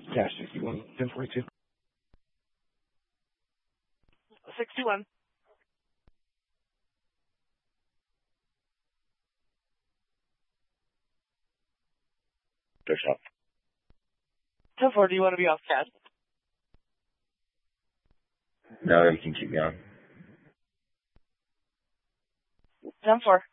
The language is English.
Cash 61, 1042. 61. Good shot. 10-4, do you want to be off CAD? No, you can keep going. 10-4.